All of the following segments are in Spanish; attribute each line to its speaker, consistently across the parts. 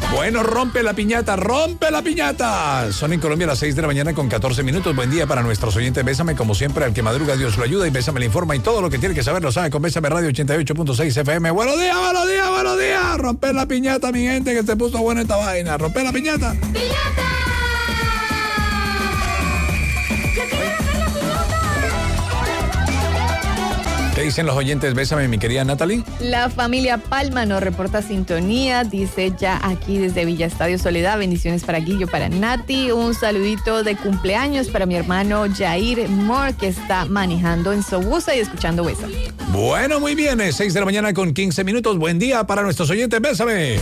Speaker 1: Bueno, rompe la piñata, rompe la piñata. Son en Colombia las 6 de la mañana con 14 minutos. Buen día para nuestros oyentes. Bésame, como siempre, al que madruga Dios lo ayuda y Bésame le informa y todo lo que tiene que saber lo sabe con Bésame Radio 88.6 FM. Buenos días, buenos días, buenos días. Rompe la piñata, mi gente, que se puso buena esta vaina. Rompe la piñata. ¡Piñata! ¿Qué dicen los oyentes? Bésame, mi querida Natalie.
Speaker 2: La familia Palma nos reporta sintonía, dice ya aquí desde Villa Estadio Soledad. Bendiciones para Guillo, para Nati. Un saludito de cumpleaños para mi hermano Jair Moore, que está manejando en Sobusa y escuchando Bésame.
Speaker 1: Bueno, muy bien, 6 de la mañana con 15 minutos. Buen día para nuestros oyentes. Bésame.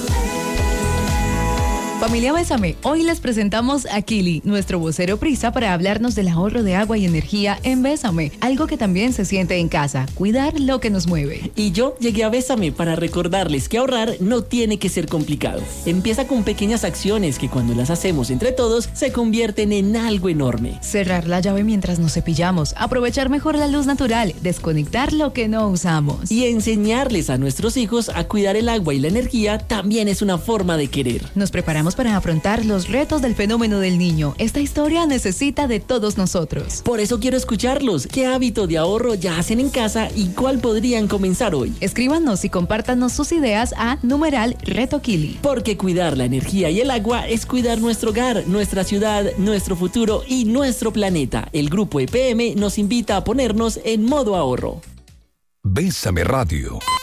Speaker 3: Familia Bésame, hoy les presentamos a Kili, nuestro vocero prisa, para hablarnos del ahorro de agua y energía en Bésame, algo que también se siente en casa, cuidar lo que nos mueve.
Speaker 4: Y yo llegué a Bésame para recordarles que ahorrar no tiene que ser complicado. Empieza con pequeñas acciones que cuando las hacemos entre todos se convierten en algo enorme.
Speaker 3: Cerrar la llave mientras nos cepillamos, aprovechar mejor la luz natural, desconectar lo que no usamos.
Speaker 4: Y enseñarles a nuestros hijos a cuidar el agua y la energía también es una forma de querer.
Speaker 3: Nos preparamos para afrontar los retos del fenómeno del niño. Esta historia necesita de todos nosotros.
Speaker 4: Por eso quiero escucharlos. ¿Qué hábito de ahorro ya hacen en casa y cuál podrían comenzar hoy?
Speaker 3: Escríbanos y compártanos sus ideas a #Reto Kili.
Speaker 4: Porque cuidar la energía y el agua es cuidar nuestro hogar, nuestra ciudad, nuestro futuro y nuestro planeta. El Grupo EPM nos invita a ponernos en modo ahorro.
Speaker 1: Bésame Radio.